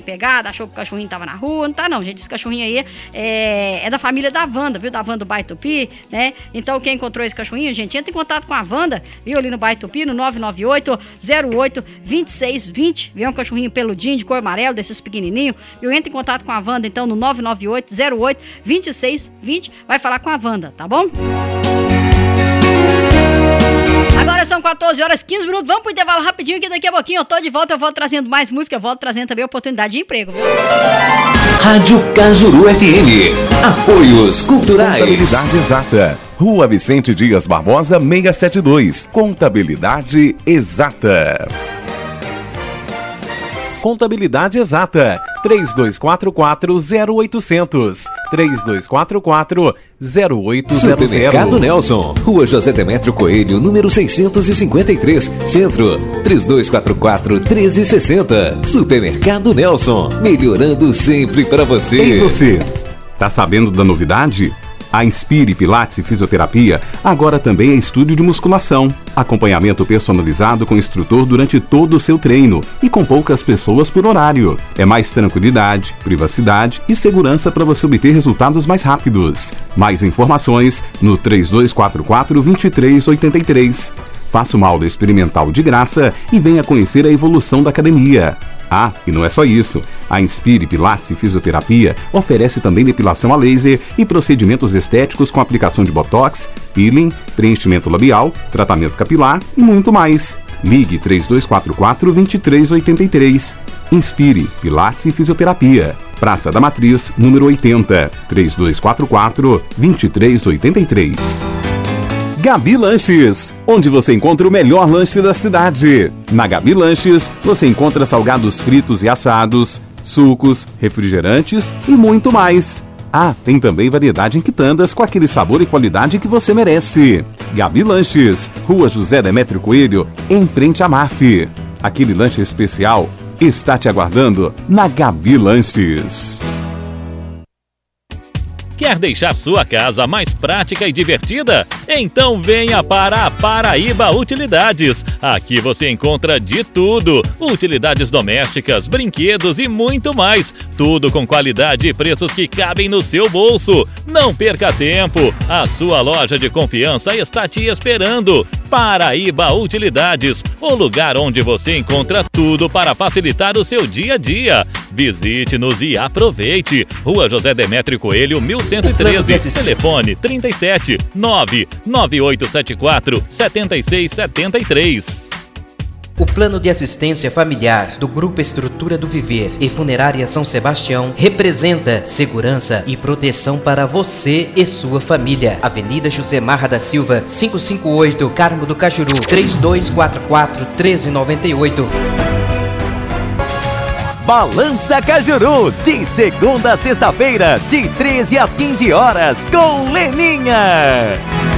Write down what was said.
pegada, achou que o cachorrinho tava na rua. Não tá não, gente. Esse cachorrinho aí é da família da Wanda, viu? Da Wanda do Bairro Tupi, né? Então quem encontrou esse cachorrinho, gente, entra em contato com a Wanda, viu? Ali no Bairro Tupi, no 998-08-2620, viu? Um cachorrinho peludinho, de cor amarelo, desses pequenininhos, viu? Entra em contato com a Wanda, então, no 998-08-2620, vai falar com a Wanda, tá bom? Agora são 14 horas 15 minutos, vamos pro intervalo rapidinho que daqui a pouquinho eu tô de volta, eu volto trazendo mais música, eu volto trazendo também oportunidade de emprego, viu? Rádio Cajuru FM, apoios culturais. Contabilidade Exata, Rua Vicente Dias Barbosa 672, Contabilidade Exata. Contabilidade Exata, 3244-0800, 3244-0800. Supermercado Nelson, Rua José Demétrio Coelho, número 653, Centro, 3244-1360. Supermercado Nelson, melhorando sempre para você. E você, tá sabendo da novidade? A Inspire Pilates e Fisioterapia agora também é estúdio de musculação. Acompanhamento personalizado com instrutor durante todo o seu treino e com poucas pessoas por horário. É mais tranquilidade, privacidade e segurança para você obter resultados mais rápidos. Mais informações no 3244-2383. Faça uma aula experimental de graça e venha conhecer a evolução da academia. Ah, e não é só isso. A Inspire Pilates e Fisioterapia oferece também depilação a laser e procedimentos estéticos com aplicação de botox, peeling, preenchimento labial, tratamento capilar e muito mais. Ligue 3244-2383. Inspire Pilates e Fisioterapia. Praça da Matriz, número 80, 3244-2383. Gabi Lanches, onde você encontra o melhor lanche da cidade. Na Gabi Lanches, você encontra salgados fritos e assados, sucos, refrigerantes e muito mais. Ah, tem também variedade em quitandas com aquele sabor e qualidade que você merece. Gabi Lanches, Rua José Demétrio Coelho, em frente à MAF. Aquele lanche especial está te aguardando na Gabi Lanches. Quer deixar sua casa mais prática e divertida? Então venha para a Paraíba Utilidades. Aqui você encontra de tudo: utilidades domésticas, brinquedos e muito mais. Tudo com qualidade e preços que cabem no seu bolso. Não perca tempo. A sua loja de confiança está te esperando. Paraíba Utilidades, o lugar onde você encontra tudo para facilitar o seu dia a dia. Visite-nos e aproveite. Rua José Demétrio Coelho, 1113. Telefone 37 99874 7673. O Plano de Assistência Familiar do Grupo Estrutura do Viver e Funerária São Sebastião representa segurança e proteção para você e sua família. Avenida José Marra da Silva, 558, Carmo do Cajuru, 3244-1398. Balança Cajuru, de segunda a sexta-feira, de 13 às 15 horas, com Leninha.